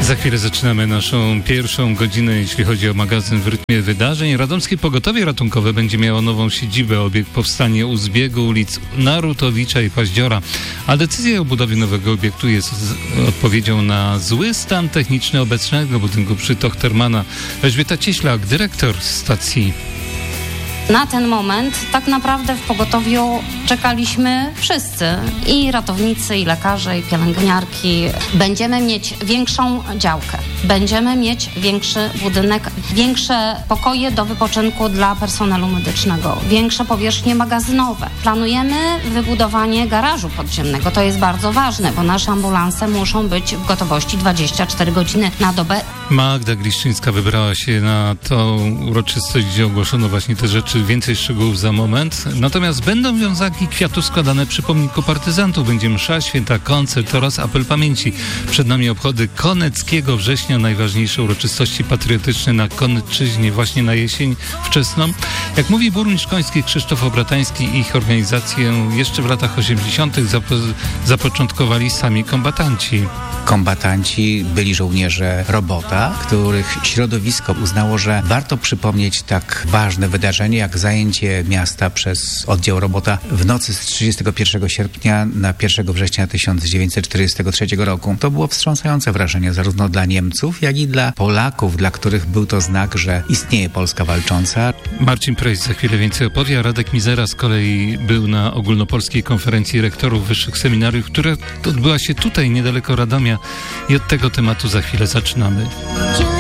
Za chwilę zaczynamy naszą pierwszą godzinę, jeśli chodzi o magazyn w rytmie wydarzeń. Radomskie Pogotowie Ratunkowe będzie miało nową siedzibę. Obiekt powstanie u zbiegu ulic Narutowicza i Paździora, a decyzja o budowie nowego obiektu jest odpowiedzią na zły stan techniczny obecnego budynku przy Tochtermana. Elżbieta Cieślak, dyrektor stacji. Na ten moment tak naprawdę w pogotowiu czekaliśmy wszyscy, i ratownicy, i lekarze, i pielęgniarki. Będziemy mieć większą działkę, będziemy mieć większy budynek, większe pokoje do wypoczynku dla personelu medycznego, większe powierzchnie magazynowe. Planujemy wybudowanie garażu podziemnego. To jest bardzo ważne, bo nasze ambulanse muszą być w gotowości 24 godziny na dobę. Magda Gliszczyńska wybrała się na tą uroczystość, gdzie ogłoszono właśnie te rzeczy. Więcej szczegółów za moment. Natomiast będą wiązanki kwiatów składane przy pomniku partyzantów. Będzie msza święta, koncert oraz apel pamięci. Przed nami obchody Koneckiego Września, najważniejsze uroczystości patriotyczne na Konecczyźnie właśnie na jesień wczesną. Jak mówi burmistrz koński Krzysztof Obratański, ich organizację jeszcze w latach 80. zapoczątkowali sami kombatanci. Kombatanci byli żołnierze Robota, których środowisko uznało, że warto przypomnieć tak ważne wydarzenie jak zajęcie miasta przez oddział Robota w nocy z 31 sierpnia na 1 września 1943 roku. To było wstrząsające wrażenie zarówno dla Niemców, jak i dla Polaków, dla których był to znak, że istnieje Polska walcząca. Marcin Prejs za chwilę więcej opowie, a Radek Mizera z kolei był na ogólnopolskiej konferencji rektorów wyższych seminariów, która odbyła się tutaj niedaleko Radomia, i od tego tematu za chwilę zaczynamy.